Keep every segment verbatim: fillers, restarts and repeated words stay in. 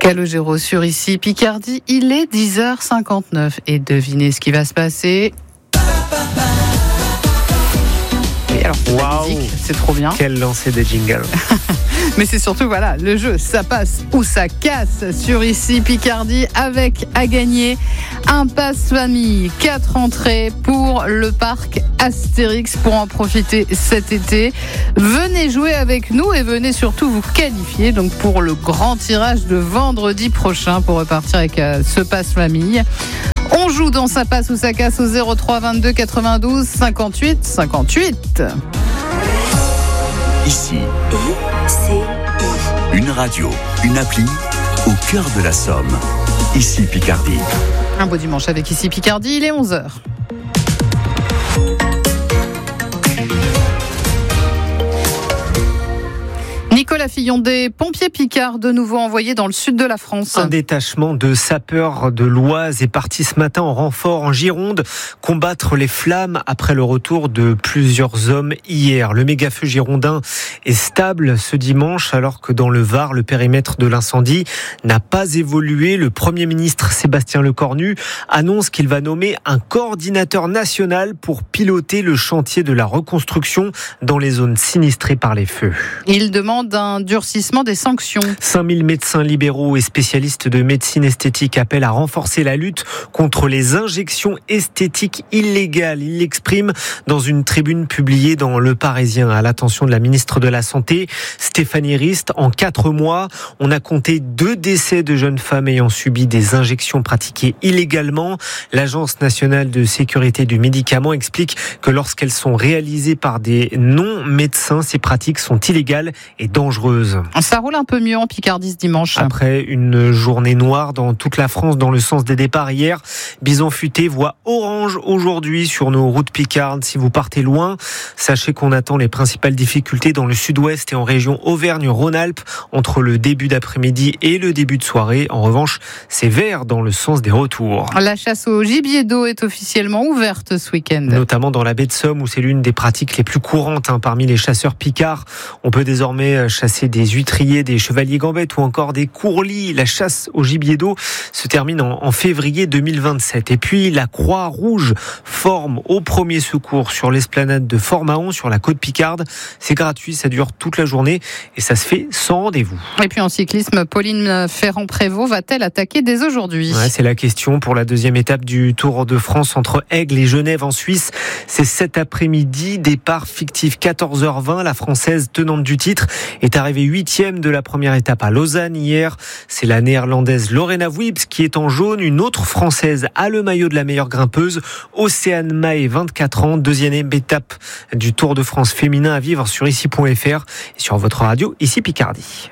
Calogero sur ici Picardie, il est dix heures cinquante-neuf et devinez ce qui va se passer. Oui, alors c'est wow. La musique, c'est trop bien. Quel lancer de jingle. Mais c'est surtout, voilà, le jeu, ça passe ou ça casse sur ici Picardie avec à gagner un pass famille, quatre entrées pour le parc Astérix pour en profiter cet été. Venez jouer avec nous et venez surtout vous qualifier donc pour le grand tirage de vendredi prochain pour repartir avec euh, ce pass famille. On joue dans Ça passe ou ça casse au zéro trois vingt-deux quatre-vingt-douze cinquante-huit cinquante-huit. Ici, c'est une radio, une appli au cœur de la Somme. Ici Picardie. Un beau dimanche avec Ici Picardie, il est onze heures. Nicolas Fillon, des pompiers picards de nouveau envoyés dans le sud de la France. Un détachement de sapeurs de l'Oise est parti ce matin en renfort en Gironde combattre les flammes après le retour de plusieurs hommes hier. Le méga-feu girondin est stable ce dimanche alors que dans le Var, le périmètre de l'incendie n'a pas évolué. Le Premier ministre Sébastien Lecornu annonce qu'il va nommer un coordinateur national pour piloter le chantier de la reconstruction dans les zones sinistrées par les feux. Il demande un durcissement des sanctions. cinq mille médecins libéraux et spécialistes de médecine esthétique appellent à renforcer la lutte contre les injections esthétiques illégales. Il l'exprime dans une tribune publiée dans Le Parisien à l'attention de la ministre de la Santé, Stéphanie Rist. En quatre mois, on a compté deux décès de jeunes femmes ayant subi des injections pratiquées illégalement. L'Agence nationale de sécurité du médicament explique que lorsqu'elles sont réalisées par des non-médecins, ces pratiques sont illégales et dangereuse. Ça roule un peu mieux en Picardie ce dimanche. Après une journée noire dans toute la France dans le sens des départs hier, Bison Futé voit orange aujourd'hui sur nos routes picardes. Si vous partez loin, sachez qu'on attend les principales difficultés dans le sud-ouest et en région Auvergne-Rhône-Alpes entre le début d'après-midi et le début de soirée. En revanche, c'est vert dans le sens des retours. La chasse au gibier d'eau est officiellement ouverte ce week-end. Notamment dans la baie de Somme où c'est l'une des pratiques les plus courantes hein, parmi les chasseurs picards. On peut désormais chasser des huîtriers, des chevaliers gambettes ou encore des courlis. La chasse au gibier d'eau se termine en, en février deux mille vingt-sept. Et puis la Croix-Rouge forme au premier secours sur l'esplanade de Fort-Mahon sur la côte picarde. C'est gratuit, ça dure toute la journée et ça se fait sans rendez-vous. Et puis en cyclisme, Pauline Ferrand-Prévot va-t-elle attaquer dès aujourd'hui ? Ouais, c'est la question pour la deuxième étape du Tour de France entre Aigle et Genève en Suisse. C'est cet après-midi, départ fictif quatorze heures vingt. La Française tenante du titre est arrivée huitième de la première étape à Lausanne hier. C'est la néerlandaise Lorena Wiebes qui est en jaune. Une autre française a le maillot de la meilleure grimpeuse, Océane Mahé, vingt-quatre ans. Deuxième étape du Tour de France féminin à vivre sur ici point f r et sur votre radio Ici Picardie.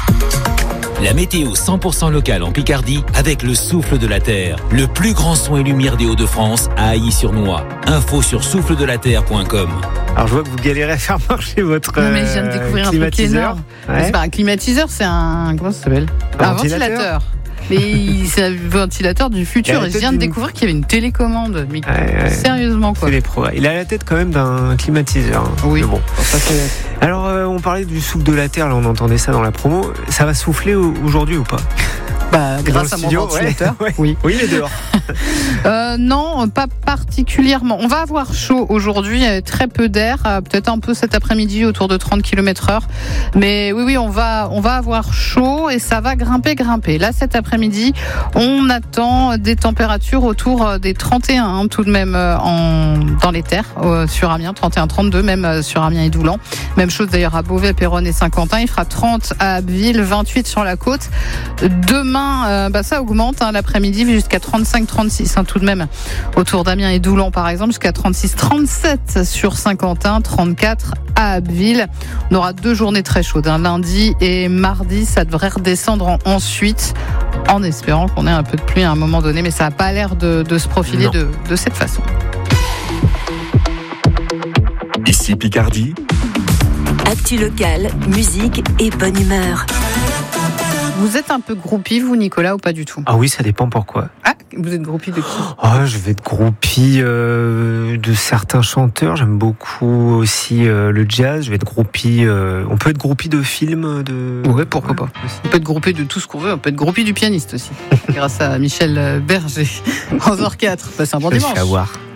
La météo cent pour cent locale en Picardie avec le Souffle de la Terre. Le plus grand son et lumière des Hauts-de-France à Ailly-sur-Noix. Info sur souffle de la terre point com. Alors je vois que vous galérez à faire marcher votre non, mais je viens de découvrir climatiseur. Un truc énorme. Ouais. C'est pas un climatiseur, c'est un... Comment ça s'appelle ? Un, un ventilateur. ventilateur. Mais c'est un ventilateur du futur. Et je viens de découvrir qu'il y avait une télécommande. Mais ouais, ouais. Sérieusement, quoi. C'est les pros. Il a la tête quand même d'un climatiseur. Oui. Bon. Alors, euh, on parlait du souffle de la Terre. Là, on entendait ça dans la promo. Ça va souffler aujourd'hui ou pas ? Bah, grâce à mon ventilateur. Ouais, ouais. Oui. Oui, mais dehors. euh, non, pas particulièrement. On va avoir chaud aujourd'hui, très peu d'air, peut-être un peu cet après-midi autour de trente kilomètres heure. Mais oui, oui, on va, on va avoir chaud et ça va grimper, grimper. Là, cet après-midi, on attend des températures autour des trente et un, hein, tout de même en, dans les terres, euh, sur Amiens, trente et un, trente-deux, même sur Amiens et Doulan. Même chose d'ailleurs à Beauvais, Péronne et Saint-Quentin. Il fera trente à Abbeville, vingt-huit sur la côte. Demain, Euh, bah ça augmente hein, l'après-midi jusqu'à trente-cinq trente-six hein, tout de même autour d'Amiens et Doulan par exemple, jusqu'à trente-six trente-sept sur Saint-Quentin, trente-quatre à Abbeville. On aura deux journées très chaudes hein, lundi et mardi, ça devrait redescendre en, ensuite en espérant qu'on ait un peu de pluie à un moment donné, mais ça n'a pas l'air de, de se profiler de, de cette façon. Ici Picardie. Actu locale, musique et bonne humeur. Vous êtes un peu groupie, vous, Nicolas, ou pas du tout? Ah oui, ça dépend pourquoi. Ah, vous êtes groupie de qui? Oh, je vais être groupie euh, de certains chanteurs. J'aime beaucoup aussi euh, le jazz. Je vais être groupie. Euh, on peut être groupie de films. De... Ouais, pourquoi pas. On peut être groupé de tout ce qu'on veut. On peut être groupé du pianiste aussi. Grâce à Michel Berger. onze heures zéro quatre. Passez un bon dimanche. Je vais avoir.